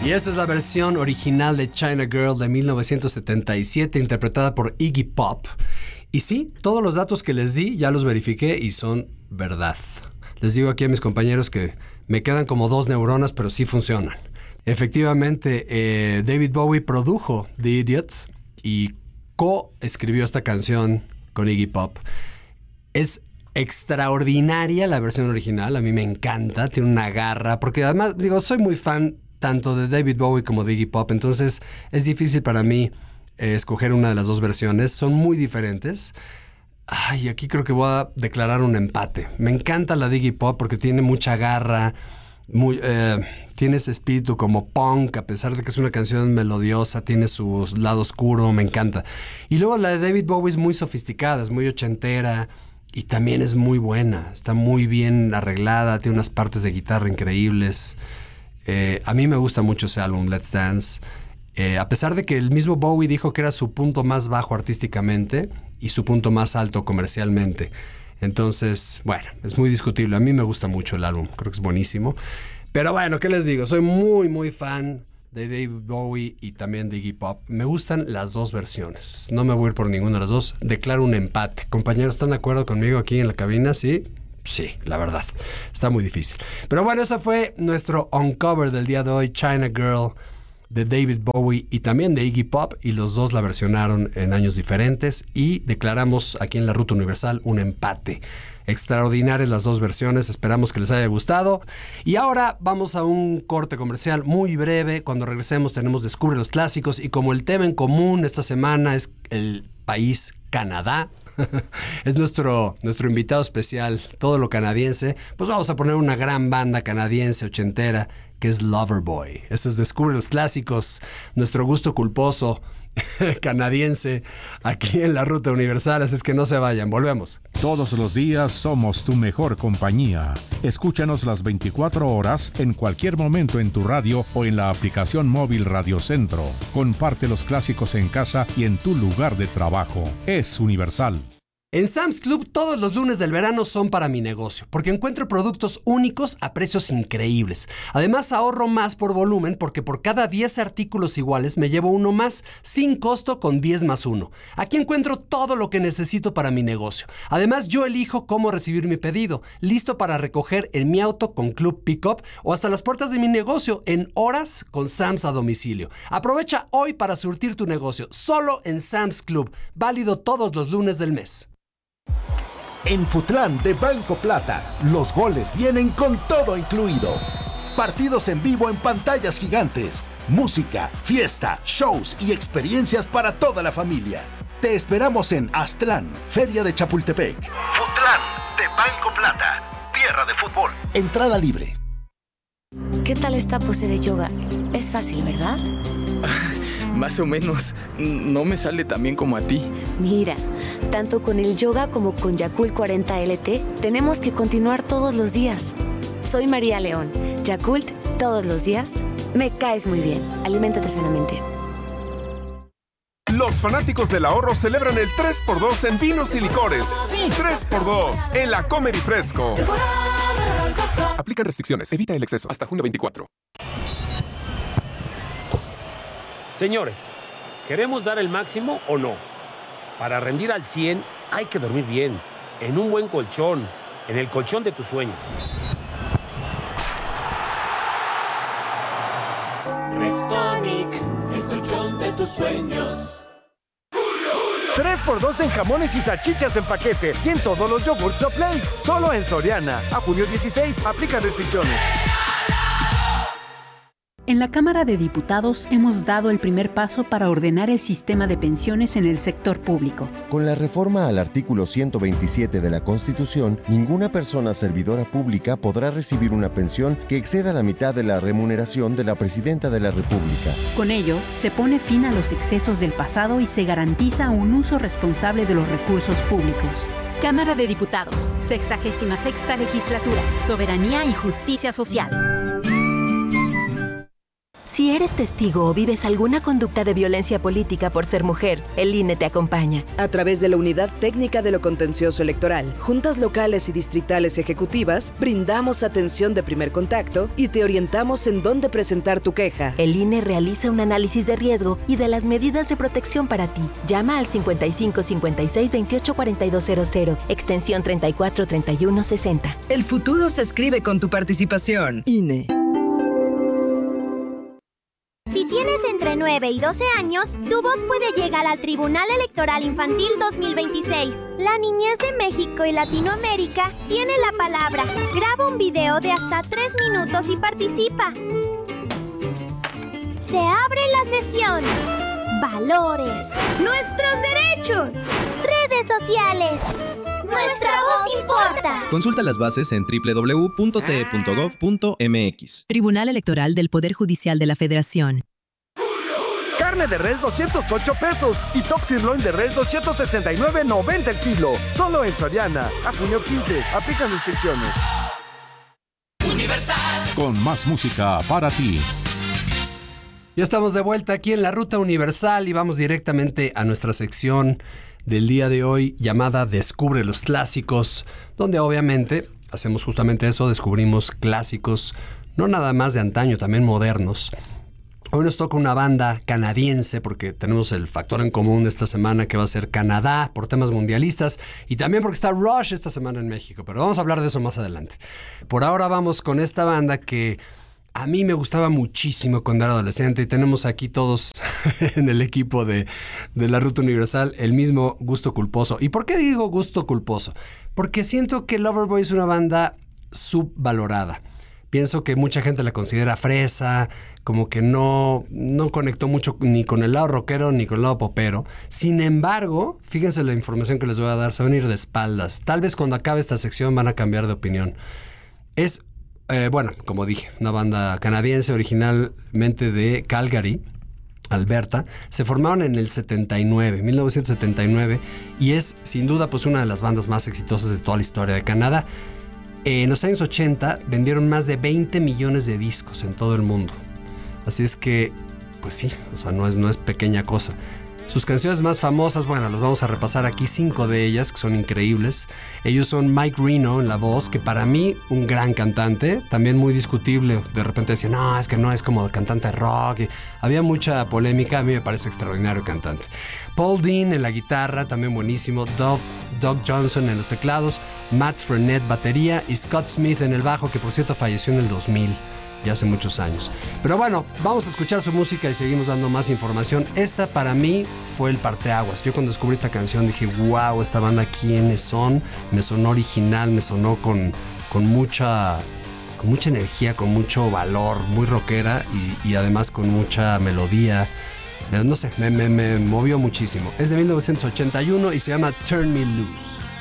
Y esta es la versión original de China Girl de 1977, interpretada por Iggy Pop. Y sí, todos los datos que les di ya los verifiqué y son verdad. Les digo aquí a mis compañeros que me quedan como 2 neuronas, pero sí funcionan. Efectivamente, David Bowie produjo The Idiots y co-escribió esta canción con Iggy Pop. Es extraordinaria la versión original, a mí me encanta, tiene una garra, porque además, soy muy fan tanto de David Bowie como de Iggy Pop, entonces es difícil para mí escoger una de las dos versiones, son muy diferentes. Ay, aquí creo que voy a declarar un empate. Me encanta la de Iggy Pop porque tiene mucha garra, tiene ese espíritu como punk, a pesar de que es una canción melodiosa, tiene su lado oscuro, me encanta. Y luego la de David Bowie es muy sofisticada, es muy ochentera y también es muy buena, está muy bien arreglada, tiene unas partes de guitarra increíbles. A mí me gusta mucho ese álbum, Let's Dance. A pesar de que el mismo Bowie dijo que era su punto más bajo artísticamente y su punto más alto comercialmente. Entonces, bueno, es muy discutible. A mí me gusta mucho el álbum, creo que es buenísimo. Pero bueno, ¿qué les digo? Soy muy, muy fan de David Bowie y también de Iggy Pop. Me gustan las dos versiones. No me voy a ir por ninguna de las dos. Declaro un empate. Compañeros, ¿están de acuerdo conmigo aquí en la cabina? ¿Sí? Sí, la verdad. Está muy difícil. Pero bueno, ese fue nuestro Uncover del día de hoy, China Girl, de David Bowie y también de Iggy Pop, y los dos la versionaron en años diferentes y declaramos aquí en la Ruta Universal un empate. Extraordinarias las dos versiones, esperamos que les haya gustado. Y ahora vamos a un corte comercial muy breve. Cuando regresemos tenemos Descubre los Clásicos, y como el tema en común esta semana es el país Canadá, es nuestro invitado especial, todo lo canadiense, pues vamos a poner una gran banda canadiense ochentera que es Loverboy. Eso es Descubre los Clásicos, nuestro gusto culposo canadiense aquí en la Ruta Universal, así es que no se vayan, volvemos. Todos los días somos tu mejor compañía. Escúchanos las 24 horas en cualquier momento en tu radio o en la aplicación móvil Radio Centro. Comparte los clásicos en casa y en tu lugar de trabajo. Es Universal. En Sam's Club todos los lunes del verano son para mi negocio, porque encuentro productos únicos a precios increíbles. Además ahorro más por volumen, porque por cada 10 artículos iguales me llevo uno más, sin costo, con 10 más 1. Aquí encuentro todo lo que necesito para mi negocio. Además yo elijo cómo recibir mi pedido, listo para recoger en mi auto con Club Pickup o hasta las puertas de mi negocio en horas con Sam's a domicilio. Aprovecha hoy para surtir tu negocio, solo en Sam's Club, válido todos los lunes del mes. En Futlán de Banco Plata, los goles vienen con todo incluido. Partidos en vivo en pantallas gigantes, música, fiesta, shows y experiencias para toda la familia. Te esperamos en Aztlán, Feria de Chapultepec. Futlán de Banco Plata, tierra de fútbol. Entrada libre. ¿Qué tal esta pose de yoga? Es fácil, ¿verdad? Más o menos. No me sale tan bien como a ti. Mira, tanto con el yoga como con Yakult 40 LT, tenemos que continuar todos los días. Soy María León. Yakult, todos los días. Me caes muy bien. Aliméntate sanamente. Los fanáticos del ahorro celebran el 3x2 en vinos y licores. Sí, 3x2 en la Comer y Fresco. Aplican restricciones. Evita el exceso. Hasta junio 24. Señores, ¿queremos dar el máximo o no? Para rendir al 100 hay que dormir bien, en un buen colchón, en el colchón de tus sueños. Restonic, el colchón de tus sueños. 3x2 en jamones y salchichas en paquete y en todos los yogurts Soplay. Solo en Soriana. A junio 16, aplican restricciones. En la Cámara de Diputados hemos dado el primer paso para ordenar el sistema de pensiones en el sector público. Con la reforma al artículo 127 de la Constitución, ninguna persona servidora pública podrá recibir una pensión que exceda la mitad de la remuneración de la Presidenta de la República. Con ello, se pone fin a los excesos del pasado y se garantiza un uso responsable de los recursos públicos. Cámara de Diputados, 66ª Legislatura, Soberanía y Justicia Social. Si eres testigo o vives alguna conducta de violencia política por ser mujer, el INE te acompaña. A través de la Unidad Técnica de lo Contencioso Electoral, juntas locales y distritales ejecutivas, brindamos atención de primer contacto y te orientamos en dónde presentar tu queja. El INE realiza un análisis de riesgo y de las medidas de protección para ti. Llama al 55 56 28 4200, extensión 34 31 60. El futuro se escribe con tu participación. INE. Si tienes entre 9 y 12 años, tu voz puede llegar al Tribunal Electoral Infantil 2026. La niñez de México y Latinoamérica tiene la palabra. Graba un video de hasta 3 minutos y participa. Se abre la sesión. Valores. Nuestros derechos. Redes sociales. Nuestra voz importa. Consulta las bases en www.te.gov.mx. Tribunal Electoral del Poder Judicial de la Federación. Carne de res 208 pesos y top sirloin de res 269.90 el kilo. Solo en Soriana. A junio 15. Aplican restricciones. Universal. Con más música para ti. Ya estamos de vuelta aquí en la Ruta Universal y vamos directamente a nuestra sección del día de hoy llamada Descubre los Clásicos, donde obviamente hacemos justamente eso, descubrimos clásicos, no nada más de antaño, también modernos. Hoy nos toca una banda canadiense porque tenemos el factor en común de esta semana que va a ser Canadá por temas mundialistas y también porque está Rush esta semana en México, pero vamos a hablar de eso más adelante. Por ahora vamos con esta banda que a mí me gustaba muchísimo cuando era adolescente y tenemos aquí todos en el equipo de la Ruta Universal el mismo gusto culposo. ¿Y por qué digo gusto culposo? Porque siento que Loverboy es una banda subvalorada. Pienso que mucha gente la considera fresa, como que no conectó mucho ni con el lado rockero ni con el lado popero. Sin embargo, fíjense la información que les voy a dar, se van a ir de espaldas. Tal vez cuando acabe esta sección van a cambiar de opinión. Es bueno, como dije, una banda canadiense originalmente de Calgary, Alberta. Se formaron en el 1979, y es sin duda pues una de las bandas más exitosas de toda la historia de Canadá. En los años 80 vendieron más de 20 millones de discos en todo el mundo. Así es que, pues sí, o sea, no es pequeña cosa. Sus canciones más famosas, bueno, las vamos a repasar aquí, 5 de ellas que son increíbles. Ellos son Mike Reno en la voz, que para mí un gran cantante, también muy discutible. De repente decían, no, es que no es como cantante rock. Y había mucha polémica, a mí me parece extraordinario cantante. Paul Dean en la guitarra, también buenísimo. Doug Johnson en los teclados, Matt Frenette batería y Scott Smith en el bajo, que por cierto falleció en el 2000. Ya hace muchos años. Pero bueno, vamos a escuchar su música y seguimos dando más información. Esta para mí fue el parteaguas. Yo cuando descubrí esta canción dije, wow, esta banda, ¿quiénes son? Me sonó original, me sonó con mucha energía, con mucho valor, muy rockera y además con mucha melodía. No sé, me movió muchísimo. Es de 1981 y se llama Turn Me Loose.